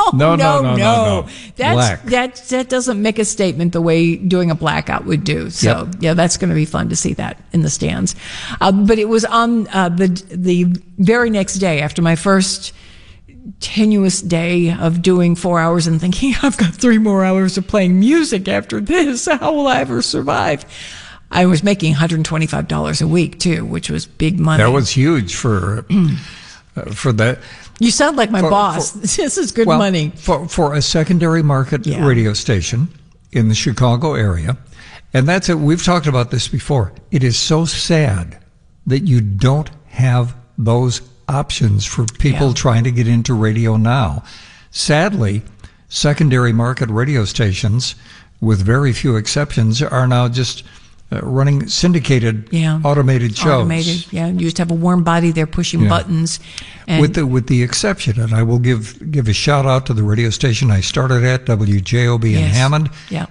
No. That doesn't make a statement the way doing a blackout would do. So yeah, that's going to be fun to see that in the stands. But it was on the very next day after my first tenuous day of doing 4 hours and thinking, I've got 3 more hours of playing music after this. How will I ever survive? I was making $125 a week too, which was big money. That was huge for that. You sound like my boss. This is good money. For a secondary market radio station in the Chicago area. And that's it. We've talked about this before. It is so sad that you don't have those options for people trying to get into radio now. Sadly, secondary market radio stations, with very few exceptions, are now just running syndicated automated shows. You just have a warm body there pushing buttons. And with the exception, and I will give a shout out to the radio station I started at, WJOB in Hammond. Yeah.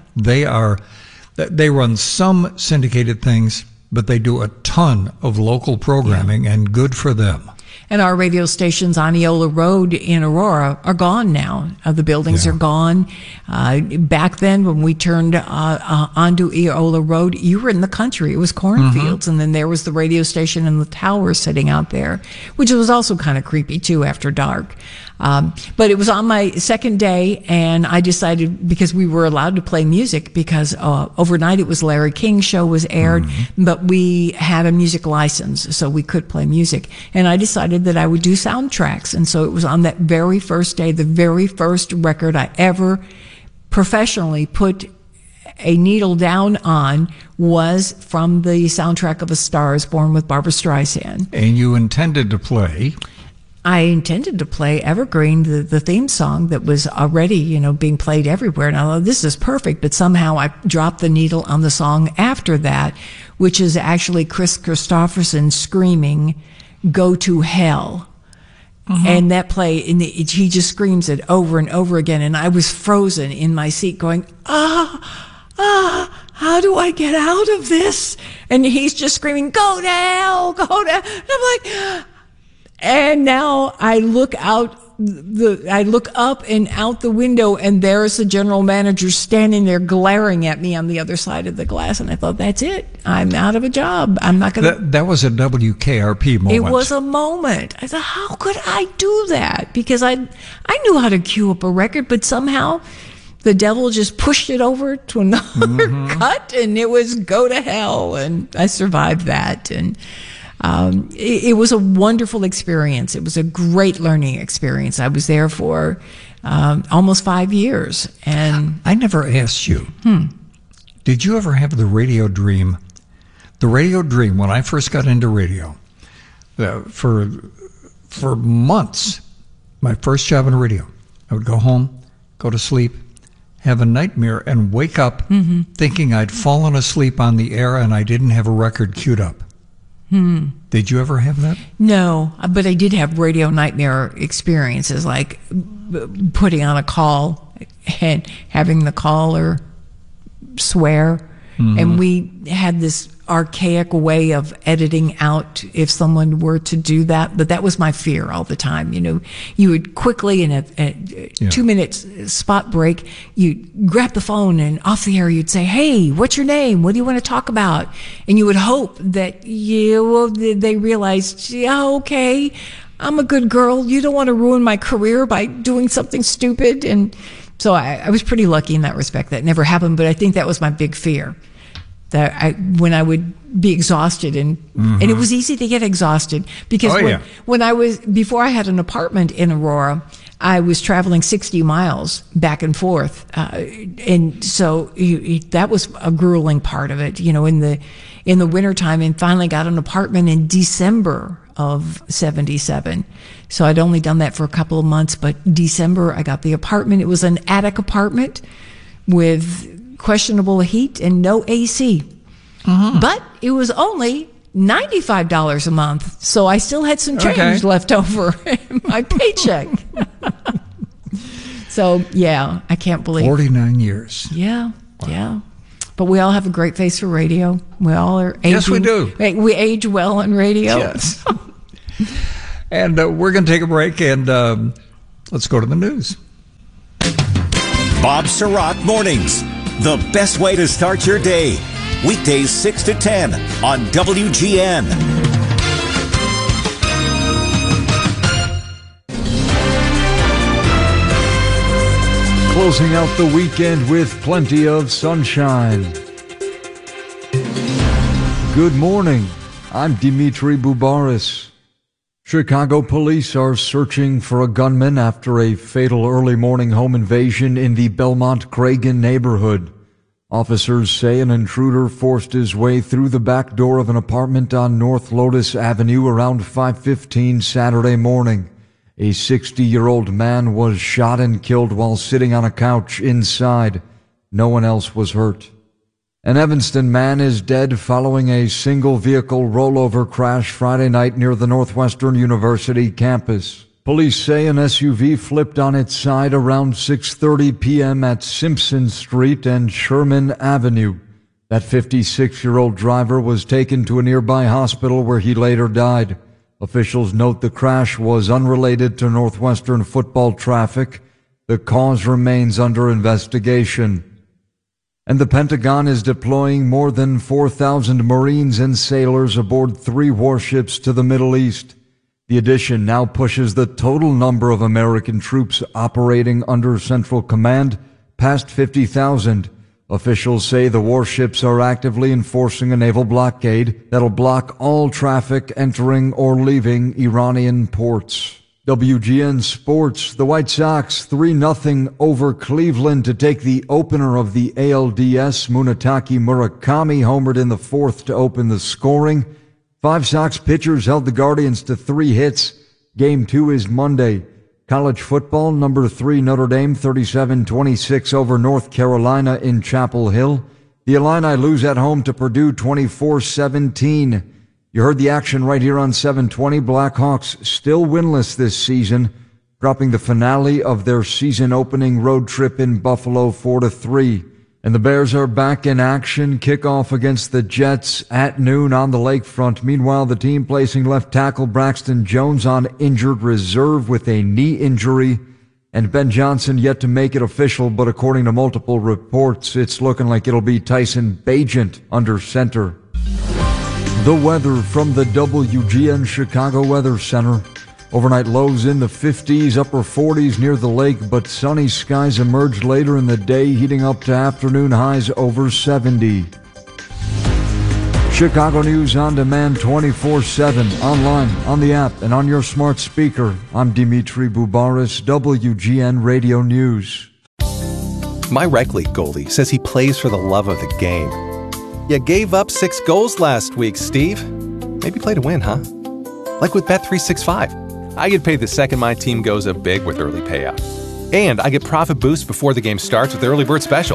They run some syndicated things, but they do a ton of local programming, and good for them. And our radio stations on Eola Road in Aurora are gone now. The buildings are gone. Back then, when we turned onto Eola Road, you were in the country. It was cornfields. And then there was the radio station and the tower sitting out there, which was also kind of creepy, too, after dark. But it was on my second day, and I decided, because we were allowed to play music, because overnight it was Larry King's show was aired, but we had a music license, so we could play music. And I decided that I would do soundtracks. And so it was on that very first day, the very first record I ever professionally put a needle down on was from the soundtrack of A Star Is Born with Barbra Streisand. And you intended to play... I intended to play Evergreen, the theme song that was already, being played everywhere. And I thought, this is perfect. But somehow I dropped the needle on the song after that, which is actually Chris Christopherson screaming, "Go to Hell." And that play, he just screams it over and over again. And I was frozen in my seat going, how do I get out of this? And he's just screaming, "Go to hell, go to hell." And I'm like... And now I look up and out the window, and there's the general manager standing there glaring at me on the other side of the glass. And I thought, that's it. I'm out of a job. I'm not going to... That was a WKRP moment. It was a moment. I thought, how could I do that? Because I knew how to cue up a record, but somehow the devil just pushed it over to another cut, and it was "Go to Hell." And I survived that. And... it was a wonderful experience. It was a great learning experience. I was there for almost 5 years. And I never asked you, did you ever have the radio dream? The radio dream, when I first got into radio, for months, my first job in radio, I would go home, go to sleep, have a nightmare, and wake up thinking I'd fallen asleep on the air and I didn't have a record queued up. Did you ever have that? No, but I did have radio nightmare experiences, like putting on a call and having the caller swear. And we had this archaic way of editing out if someone were to do that. But that was my fear all the time. You would quickly, in a 2-minute spot break, you'd grab the phone, and off the air you'd say, "Hey, what's your name? What do you want to talk about?" And you would hope that they realized, okay, I'm a good girl. You don't want to ruin my career by doing something stupid. And so I was pretty lucky in that respect. That never happened, but I think that was my big fear. That when I would be exhausted, and it was easy to get exhausted because before I had an apartment in Aurora, I was traveling 60 miles back and forth, and so that was a grueling part of it. In the wintertime, and finally got an apartment in December of '77. So I'd only done that for a couple of months, but December I got the apartment. It was an attic apartment with questionable heat and no AC. But it was only $95 a month, so I still had some change left over in my paycheck. So, yeah, I can't believe 49 years. Yeah, yeah. But we all have a great face for radio. We all are aging. Yes, we do. We age well on radio. Yes. And we're going to take a break, and let's go to the news. Bob Surratt Mornings, the best way to start your day. Weekdays 6 to 10 on WGN. Closing out the weekend with plenty of sunshine. Good morning. I'm Dimitri Boubaris. Chicago police are searching for a gunman after a fatal early morning home invasion in the Belmont-Cragen neighborhood. Officers say an intruder forced his way through the back door of an apartment on North Lotus Avenue around 5:15 Saturday morning. A 60-year-old man was shot and killed while sitting on a couch inside. No one else was hurt. An Evanston man is dead following a single-vehicle rollover crash Friday night near the Northwestern University campus. Police say an SUV flipped on its side around 6:30 p.m. at Simpson Street and Sherman Avenue. That 56-year-old driver was taken to a nearby hospital where he later died. Officials note the crash was unrelated to Northwestern football traffic. The cause remains under investigation. And the Pentagon is deploying more than 4,000 Marines and sailors aboard 3 warships to the Middle East. The addition now pushes the total number of American troops operating under Central Command past 50,000. Officials say the warships are actively enforcing a naval blockade that'll block all traffic entering or leaving Iranian ports. WGN Sports, the White Sox 3-0 over Cleveland to take the opener of the ALDS. Munetaki Murakami homered in the 4th to open the scoring. 5 Sox pitchers held the Guardians to 3 hits. Game 2 is Monday. College football, number 3 Notre Dame 37-26 over North Carolina in Chapel Hill. The Illini lose at home to Purdue 24-17. You heard the action right here on 720. Blackhawks still winless this season, dropping the finale of their season-opening road trip in Buffalo 4-3. And the Bears are back in action. Kickoff against the Jets at noon on the lakefront. Meanwhile, the team placing left tackle Braxton Jones on injured reserve with a knee injury. And Ben Johnson yet to make it official, but according to multiple reports, it's looking like it'll be Tyson Bagent under center. The weather from the WGN Chicago Weather Center. Overnight lows in the 50s, upper 40s near the lake, but sunny skies emerge later in the day, heating up to afternoon highs over 70. Chicago News on demand 24/7, online, on the app, and on your smart speaker. I'm Dimitri Boubaris, WGN Radio News. My rec league goalie says he plays for the love of the game. You gave up 6 goals last week, Steve. Maybe play to win, huh? Like with Bet365. I get paid the second my team goes up big with early payout. And I get profit boost before the game starts with Early Bird Special.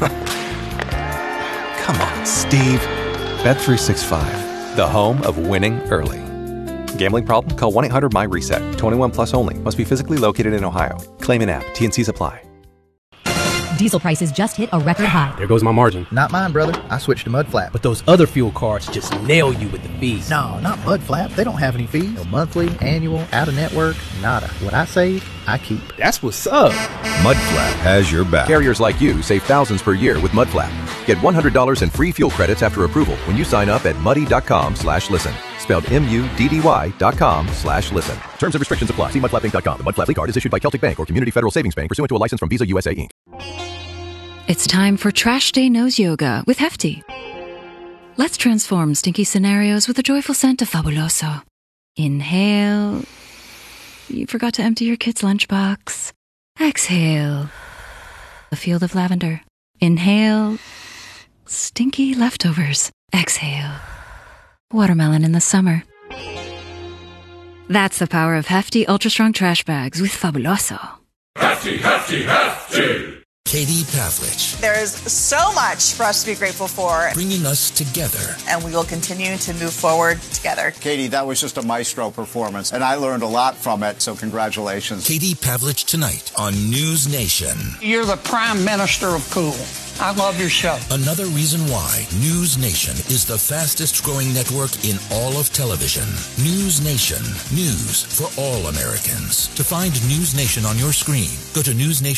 Come on, Steve. Bet365, the home of winning early. Gambling problem? Call 1-800-MY-RESET. 21 plus only. Must be physically located in Ohio. Claim in app. T&Cs apply. Diesel prices just hit a record high. There goes my margin. Not mine, brother. I switched to Mudflap. But those other fuel cards just nail you with the fees. No, not Mudflap. They don't have any fees. No monthly, annual, out-of-network, nada. What I save, I keep. That's what's up. Mudflap has your back. Carriers like you save thousands per year with Mudflap. Get $100 in free fuel credits after approval when you sign up at muddy.com/listen. Spelled MUDDY.com/listen. Terms and restrictions apply. See mudflapinc.com. The Mudflap card is issued by Celtic Bank or Community Federal Savings Bank pursuant to a license from Visa USA Inc. It's time for Trash Day Nose Yoga with Hefty. Let's transform stinky scenarios with the joyful scent of Fabuloso. Inhale. You forgot to empty your kid's lunchbox. Exhale. A field of lavender. Inhale. Stinky leftovers. Exhale. Watermelon in the summer. That's the power of Hefty Ultra Strong Trash Bags with Fabuloso. Hefty, Hefty, Hefty! Katie Pavlich. There's so much for us to be grateful for. Bringing us together. And we will continue to move forward together. Katie, that was just a maestro performance, and I learned a lot from it, so congratulations. Katie Pavlich tonight on News Nation. You're the prime minister of cool. I love your show. Another reason why News Nation is the fastest growing network in all of television. News Nation. News for all Americans. To find News Nation on your screen, go to newsnation.com.